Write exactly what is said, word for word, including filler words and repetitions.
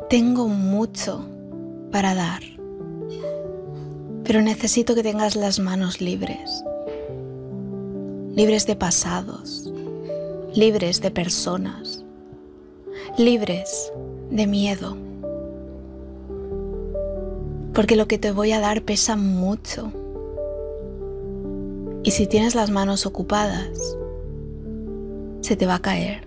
Tengo mucho para dar, pero necesito que tengas las manos libres, libres de pasados, libres de personas, libres de miedo, porque lo que te voy a dar pesa mucho. Y si tienes las manos ocupadas, se te va a caer.